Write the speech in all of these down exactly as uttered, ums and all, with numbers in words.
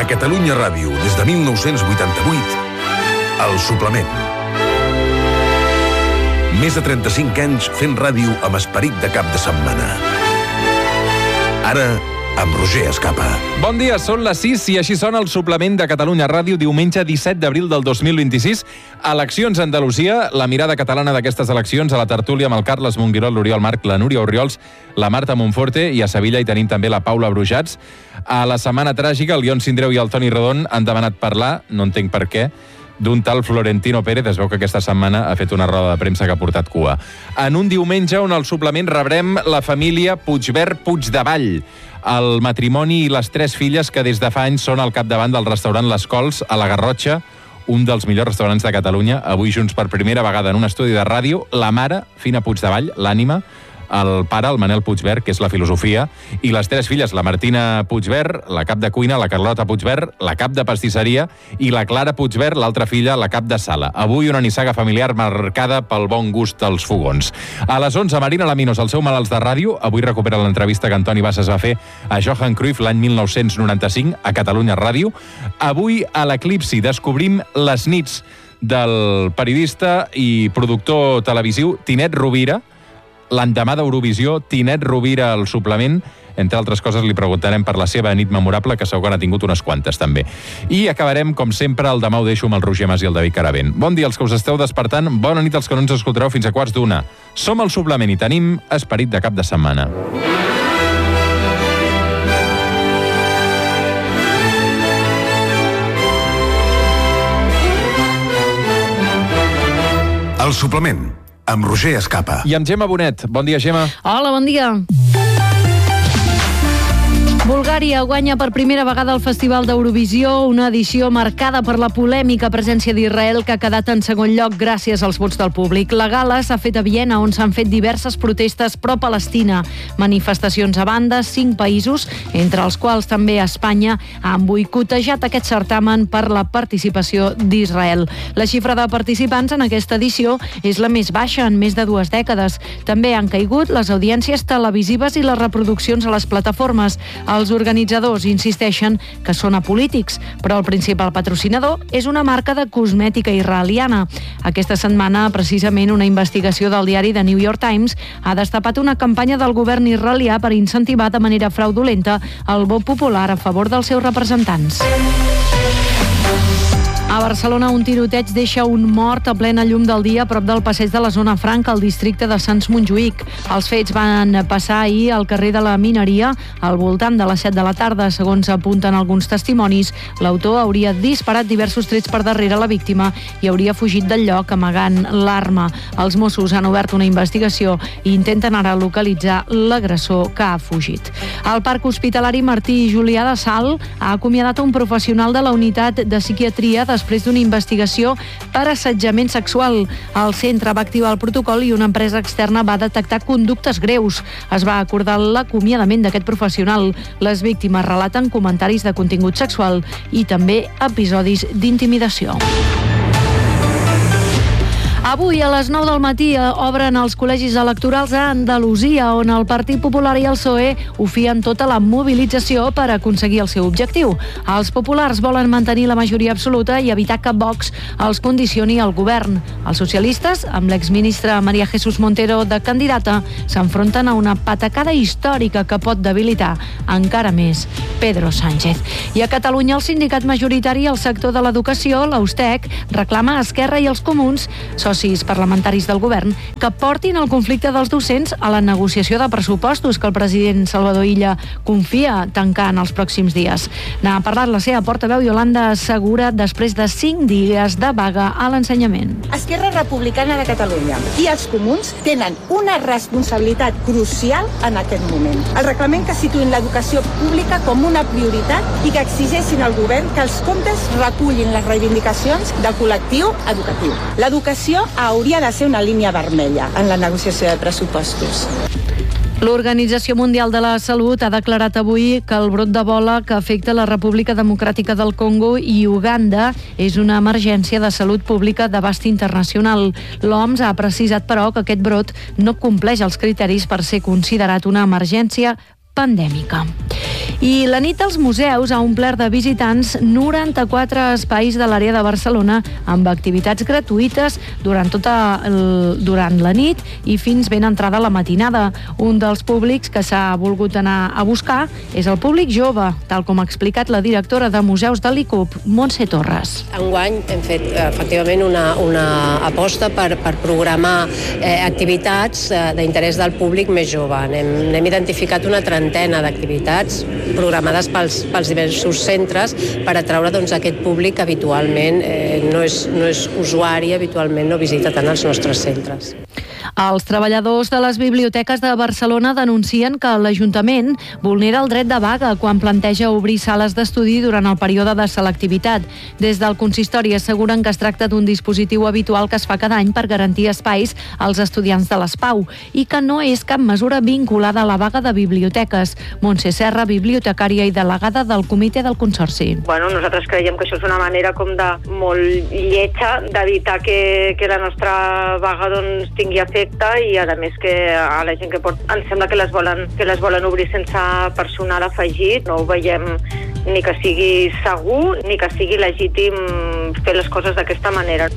A Catalunya Ràdio, des de mil nou-cents vuitanta-vuit, El Suplement. Més de trenta-cinc anys fent ràdio amb esperit de cap de setmana. Ara, amb Roger Escapa. Bon dia, són les sis i així sona el Suplement de Catalunya Ràdio, diumenge disset d'abril del dos mil vint-i-sis. Eleccions a Andalusia, la mirada catalana d'aquestes eleccions a la tertúlia amb el Carles Monguirol, l'Oriol Marc, la Núria Orriols, la Marta Monforte, i a Sevilla hi tenim també la Paula Brujats. A la setmana tràgica, el Ion Sindreu i el Toni Rodon han demanat parlar, no entenc per què, d'un tal Florentino Pérez. Es veu que aquesta setmana ha fet una roda de premsa que ha portat cua. En un diumenge on al Suplement rebrem la família Puigvert Puigdevall, el matrimoni i les tres filles que des de fa anys són al capdavant del restaurant Les Cols a la Garrotxa, un dels millors restaurants de Catalunya. Avui junts per primera vegada en un estudi de ràdio, la mare, Fina Puigdevall, l'ànima, el pare, el Manel Puigvert, que és la filosofia, i les tres filles, la Martina Puigvert, la cap de cuina, la Carlota Puigvert, la cap de pastisseria, i la Clara Puigvert, l'altra filla, la cap de sala. Avui una nissaga familiar marcada pel bon gust dels fogons. A les onze, Marina Laminos, el seu malalts de ràdio. Avui recupera l'entrevista que Antoni Bassas va fer a Johan Cruyff l'any mil nou-cents noranta-cinc a Catalunya Ràdio. Avui, a l'Eclipsi, descobrim les nits del periodista i productor televisiu Tinet Rovira. L'endemà d'Eurovisió, Tinet Rovira al Suplement. Entre altres coses, li preguntarem per la seva nit memorable, que segur que n'ha tingut unes quantes, també. I acabarem, com sempre, el Demà ho deixo amb el Roger Mas i el David Caravent. Bon dia als que us esteu despertant, bona nit als que no ens escoltareu fins a quarts d'una. Som al Suplement i tenim esperit de cap de setmana. El Suplement, amb Roger Escapa. I amb Gemma Bonet. Bon dia, Gemma. Hola, bon dia. Bulgària guanya per primera vegada el Festival d'Eurovisió, una edició marcada per la polèmica presència d'Israel, que ha quedat en segon lloc gràcies als vots del públic. La gala s'ha fet a Viena, on s'han fet diverses protestes pro-Palestina. Manifestacions a banda, cinc països, entre els quals també Espanya, han boicotejat aquest certamen per la participació d'Israel. La xifra de participants en aquesta edició és la més baixa en més de dues dècades. També han caigut les audiències televisives i les reproduccions a les plataformes. Els organitzadors insisteixen que són apolítics, però el principal patrocinador és una marca de cosmètica israeliana. Aquesta setmana, precisament, una investigació del diari The New York Times ha destapat una campanya del govern israelià per incentivar de manera fraudulenta el vot popular a favor dels seus representants. A Barcelona, un tiroteig deixa un mort a plena llum del dia a prop del passeig de la Zona Franca, al districte de Sants Montjuïc. Els fets van passar ahir al carrer de la Mineria, al voltant de les set de la tarda. Segons apunten alguns testimonis, l'autor hauria disparat diversos trets per darrere la víctima i hauria fugit del lloc amagant l'arma. Els Mossos han obert una investigació i intenten ara localitzar l'agressor que ha fugit. El Parc Hospitalari Martí i Julià de Salt ha acomiadat un professional de la unitat de psiquiatria després d'una investigació per assetjament sexual. El centre va activar el protocol i una empresa externa va detectar conductes greus. Es va acordar l'acomiadament d'aquest professional. Les víctimes relaten comentaris de contingut sexual i també episodis d'intimidació. Avui a les nou del matí obren els col·legis electorals a Andalusia, on el Partit Popular i el P S O E ho fien tota la mobilització per aconseguir el seu objectiu. Els populars volen mantenir la majoria absoluta i evitar que Vox els condicioni al govern. Els socialistes, amb l'exministra María Jesús Montero de candidata, s'enfronten a una patacada històrica que pot debilitar encara més Pedro Sánchez. I a Catalunya, el sindicat majoritari al sector de l'educació, l'Austec, reclama a Esquerra i els Comuns, socis parlamentaris del govern, que portin el conflicte dels docents a la negociació de pressupostos que el president Salvador Illa confia tancar en els pròxims dies. N'ha parlat la seva portaveu Iolanda Segura després de cinc dies de vaga a l'ensenyament. Esquerra Republicana de Catalunya i els Comuns tenen una responsabilitat crucial en aquest moment. El reglament que situïn l'educació pública com una prioritat i que exigeixin al govern que els comptes recullin les reivindicacions del col·lectiu educatiu. L'educació hauria de ser una línia vermella en la negociació de pressupostos. L'Organització Mundial de la Salut ha declarat avui que el brot d'Ebola que afecta la República Democràtica del Congo i Uganda és una emergència de salut pública d'abast internacional. L'O M S ha precisat, però, que aquest brot no compleix els criteris per ser considerat una emergència pandèmica. I la nit dels museus ha omplert de visitants noranta-quatre espais de l'àrea de Barcelona amb activitats gratuïtes durant tota el, durant la nit i fins ben entrada la matinada. Un dels públics que s'ha volgut anar a buscar és el públic jove, tal com ha explicat la directora de museus de l'I C U P, Montse Torres. Enguany hem fet efectivament una, una aposta per, per programar eh, activitats eh, d'interès del públic més jove. Hem, hem identificat una trentena d'activitats programades pels, pels diversos centres per atraure doncs, aquest públic que habitualment eh, no, és, no és usuari, habitualment no visita tant els nostres centres. Els treballadors de les biblioteques de Barcelona denuncien que l'Ajuntament vulnera el dret de vaga quan planteja obrir sales d'estudi durant el període de selectivitat. Des del consistori asseguren que es tracta d'un dispositiu habitual que es fa cada any per garantir espais als estudiants de l'ESPAU i que no és cap mesura vinculada a la vaga de biblioteques. Montse Serra, bibliotecària i delegada del comitè del Consorci. Bueno, nosaltres creiem que això és una manera com de molt lletja d'evitar que, que la nostra vaga doncs, tingui efecte i a més que a la gent que pot, ens sembla que les volen, que les volen obrir sense personal afegit. No ho veiem ni que sigui segur ni que sigui legítim fer les coses d'aquesta manera.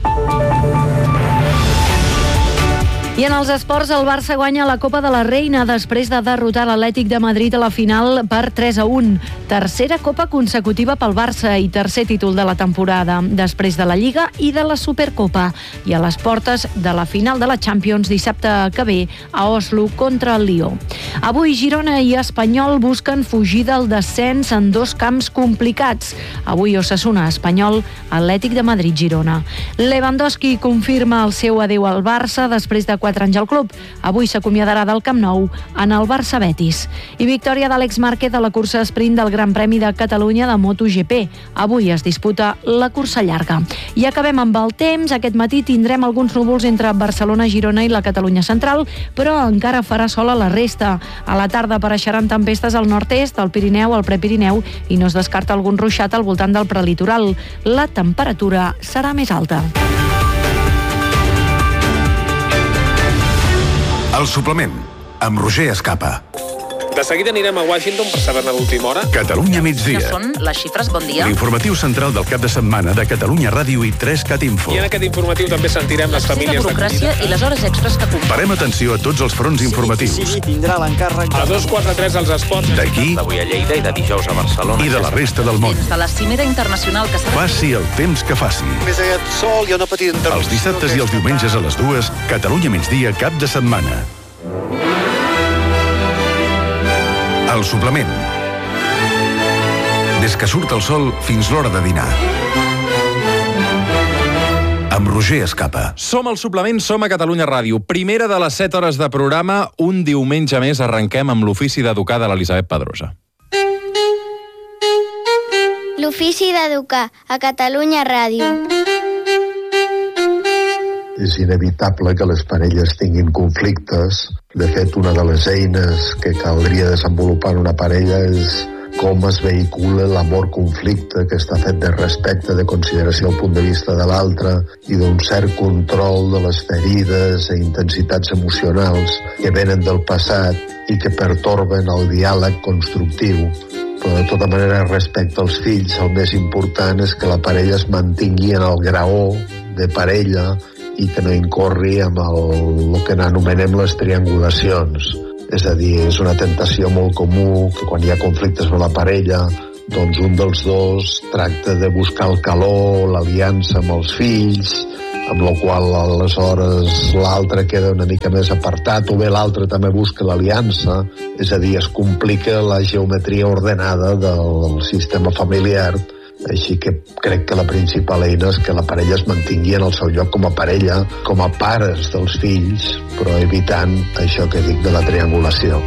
I en els esports, el Barça guanya la Copa de la Reina després de derrotar l'Atlètic de Madrid a la final per tres a un. Tercera Copa consecutiva pel Barça i tercer títol de la temporada, després de la Lliga i de la Supercopa. I a les portes de la final de la Champions dissabte que ve a Oslo contra el Lió. Avui Girona i Espanyol busquen fugir del descens en dos camps complicats. Avui Osasuna, Espanyol, Atlètic de Madrid, Girona. Lewandowski confirma el seu adeu al Barça després de quatre anys al club. Avui s'acomiadarà del Camp Nou en el Barça-Betis. I victòria d'Àlex Márquez a la cursa sprint del Gran Premi de Catalunya de MotoGP. Avui es disputa la cursa llarga. I acabem amb el temps. Aquest matí tindrem alguns núvols entre Barcelona, Girona i la Catalunya central, però encara farà sol a la resta. A la tarda apareixeran tempestes al nord-est, al Pirineu, al Prepirineu i no es descarta algun ruixat al voltant del prelitoral. La temperatura serà més alta. El suplement, amb Roger Escapa. De seguida anirem a Washington per saber-ne l'última hora. Catalunya migdia. Que són les xifres, bon dia. L'informatiu central del cap de setmana de Catalunya Ràdio i tres cat info. I en aquest informatiu també sentirem les famílies d'acollida i les hores extras que comparem. Parem atenció a tots els fronts informatius. Sí, tindrà l'encàrrec. A dos quarts de tres als esports. D'aquí d'avui a Lleida i de dijous a Barcelona. I de la resta del món. Des de la cimera internacional que s'ha... Faci el temps que faci. Més aquest sol i una petita interrupció. Els dissabtes i els diumenges a les dues, Catalunya migdia, cap de setmana. El suplement. Des que surt el sol fins l'hora de dinar. Amb Roger Escapa. Som al suplement, som a Catalunya Ràdio. Primera de les set hores de programa, un diumenge més arrenquem amb l'ofici d'educar de l'Elisabet Pedrosa. L'ofici d'educar a Catalunya Ràdio. És inevitable que les parelles tinguin conflictes. De fet, una de les eines que caldria desenvolupar en una parella és com es vehicula l'amor-conflicte, que està fet de respecte, de consideració al punt de vista de l'altre i d'un cert control de les ferides i intensitats emocionals que venen del passat i que pertorben el diàleg constructiu. Però de tota manera, respecte als fills, el més important és que la parella es mantingui en el graó de parella i que no incorri amb el, el que anomenem les triangulacions. És a dir, és una tentació molt comú que quan hi ha conflictes amb la parella, doncs un dels dos tracta de buscar el calor, l'aliança amb els fills, amb la qual aleshores l'altre queda una mica més apartat, o bé l'altre també busca l'aliança. És a dir, es complica la geometria ordenada del sistema familiar. Així que crec que la principal eina és que la parella es mantingui en el seu lloc com a parella, com a pares dels fills, però evitant això que dic de la triangulació.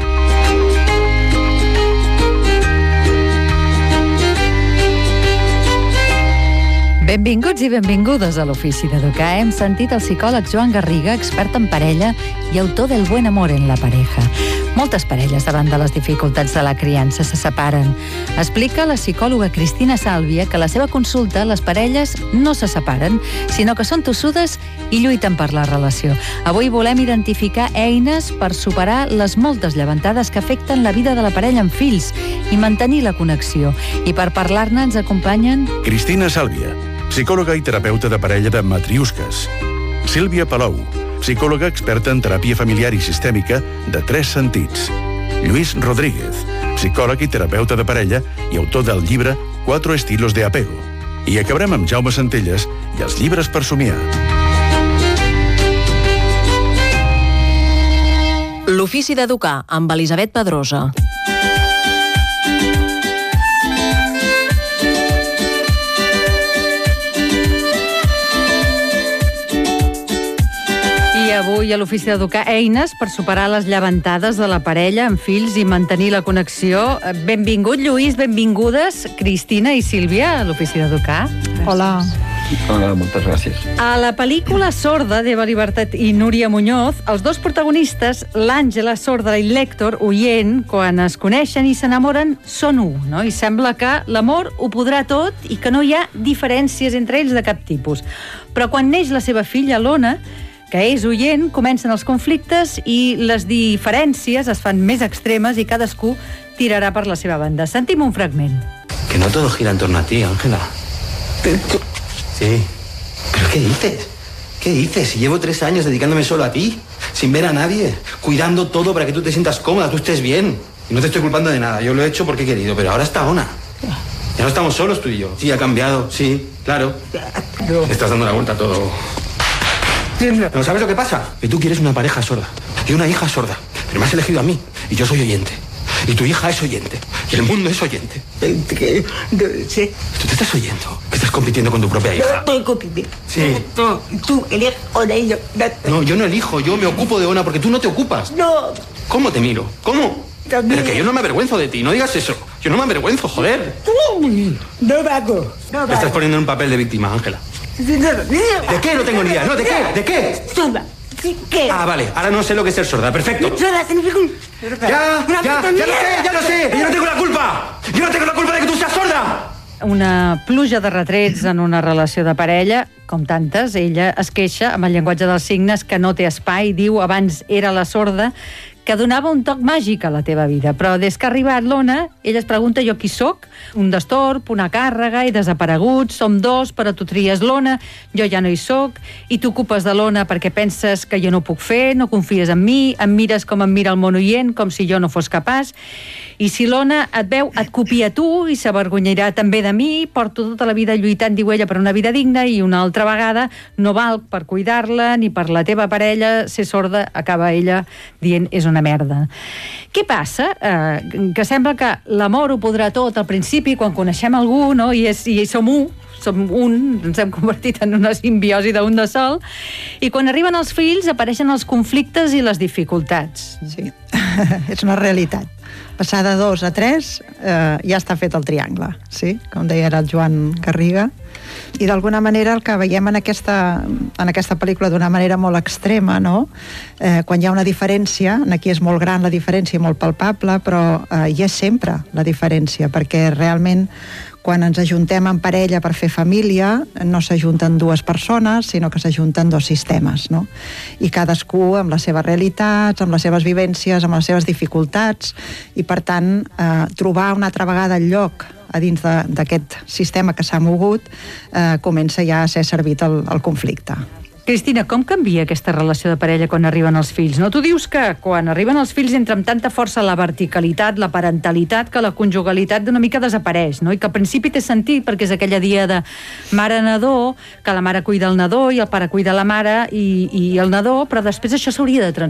Benvinguts i benvingudes a l'Ofici d'Educar. Hem sentit el psicòleg Joan Garriga, expert en parella i autor del Buen Amor en la Pareja. Moltes parelles, davant de les dificultats de la criança, se separen. Explica la psicòloga Cristina Sàlvia que a la seva consulta les parelles no se separen, sinó que són tossudes i lluiten per la relació. Avui volem identificar eines per superar les moltes llevantades que afecten la vida de la parella amb fills i mantenir la connexió. I per parlar-ne ens acompanyen Cristina Sàlvia, psicòloga i terapeuta de parella de matriusques. Sílvia Palou, psicòloga experta en teràpia familiar i sistèmica de tres sentits. Lluís Rodríguez, psicòleg i terapeuta de parella i autor del llibre Cuatro estilos de apego. I acabarem amb Jaume Centelles i els llibres per somiar. L'Ofici d'Educar, amb Elisabet Pedrosa. Avui a l'Ofici d'Educar, eines per superar les llevantades de la parella amb fills i mantenir la connexió. Benvingut, Lluís, benvingudes, Cristina i Sílvia, a l'Ofici d'Educar. Hola. Hola, moltes gràcies. A la pel·lícula Sorda, d'Eva Libertad i Núria Muñoz, els dos protagonistes, l'Àngela, sorda, i l'Héctor, oient, quan es coneixen i s'enamoren, són u, no? I sembla que l'amor ho podrà tot i que no hi ha diferències entre ells de cap tipus. Però quan neix la seva filla, l'Ona, que és oient, comencen els conflictes i les diferències es fan més extremes i cadascú tirarà per la seva banda. Sentim un fragment. Que no todo gira en torno a ti, Ángela. Sí. ¿Pero qué dices? ¿Qué dices? Si llevo tres años dedicándome solo a ti, sin ver a nadie, cuidando todo para que tú te sientas cómoda, tú estés bien. Y no te estoy culpando de nada, yo lo he hecho porque he querido, pero ahora está Ona. Ya no estamos solos tú y yo. Sí, ha cambiado, sí, claro. Le estás dando la vuelta a todo. ¿No sabes lo que pasa? Que tú quieres una pareja sorda y una hija sorda, pero me has elegido a mí y yo soy oyente. Y tu hija es oyente y el mundo es oyente. ¿Qué? Sí. ¿Tú te estás oyendo? Que estás compitiendo con tu propia hija. No estoy compitiendo. Sí. Tú, tú eliges Ona y yo. No, yo no elijo, yo me ocupo de Ona porque tú no te ocupas. No. ¿Cómo te miro? ¿Cómo? También. Pero que yo no me avergüenzo de ti, no digas eso. Yo no me avergüenzo, joder. No vago. No Te estás poniendo en un papel de víctima, Ángela. ¿De qué? No tengo ni idea. ¿No? ¿De qué? ¿De qué? Sorda. ¿Qué? Ah, vale. Ahora no sé lo que es ser sorda. Perfecto. Sorda significa un... Ya, ya, ya lo sé, ya lo sé. Yo no tengo la culpa. Yo no tengo la culpa de que tú seas sorda. Una pluja de retrets en una relació de parella, com tantes. Ella es queixa amb el llenguatge dels signes que no té espai. Diu, abans era la sorda, que donava un toc màgic a la teva vida. Però des que ha arribat l'Ona, ella es pregunta jo qui sóc, un destorb, una càrrega, he desaparegut, som dos, però tu tries l'Ona, jo ja no hi sóc, i t'ocupes de l'Ona perquè penses que jo no puc fer, no confies en mi, em mires com em mira el món oient, com si jo no fos capaç, i si l'Ona et veu, et copia tu i s'avergonyirà també de mi, porto tota la vida lluitant, diu ella, per una vida digna, i una altra vegada no valc per cuidar-la ni per la teva parella, ser sorda, acaba ella dient, és una merda. Què passa? Eh, que sembla que l'amor ho podrà tot al principi, quan coneixem algú, no? I, és, i som un, som un, ens hem convertit en una simbiosi d'un de sol, i quan arriben els fills apareixen els conflictes i les dificultats. Sí, és una realitat. Passar de dos a tres eh, ja està fet el triangle, sí? Com deia el Joan Garriga. I d'alguna manera el que veiem en aquesta, en aquesta pel·lícula d'una manera molt extrema, no? Eh, quan hi ha una diferència, aquí és molt gran la diferència i molt palpable, però eh, hi és sempre la diferència, perquè realment quan ens ajuntem en parella per fer família, no s'ajunten dues persones, sinó que s'ajunten dos sistemes, no? I cadascú amb les seves realitats, amb les seves vivències, amb les seves dificultats, i per tant, eh, trobar una altra vegada el lloc a dins d'aquest sistema que s'ha mogut, eh, comença ja a ser servit el, el conflicte. Cristina, com canvia aquesta relació de parella quan arriben els fills? No? Tu dius que quan arriben els fills entra amb tanta força la verticalitat, la parentalitat, que la conjugalitat d'una mica desapareix, no? I que al principi té sentit perquè és aquella dia de mare-nadó, que la mare cuida el nadó i el pare cuida la mare i, i el nadó, però després això s'hauria de transformar